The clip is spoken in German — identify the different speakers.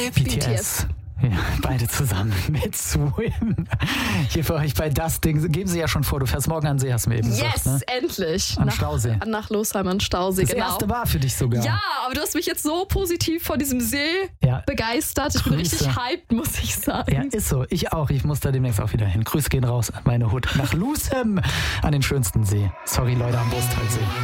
Speaker 1: BTS. Ja, beide zusammen mit Swim. Hier für euch bei das Ding. Geben Sie ja schon vor, du fährst morgen an den See, hast du mir eben gesagt. Ne?
Speaker 2: Endlich.
Speaker 1: Am Stausee.
Speaker 2: Nach Losheim an Stausee,
Speaker 1: Das erste war für dich sogar.
Speaker 2: Ja, aber du hast mich jetzt so positiv von diesem See begeistert. Ich bin richtig hyped, muss ich sagen.
Speaker 1: Ja, ist so. Ich auch. Ich muss da demnächst auch wieder hin. Grüße gehen raus an meine Hut nach Losheim, an den schönsten See. Sorry, Leute am Brusthalsee.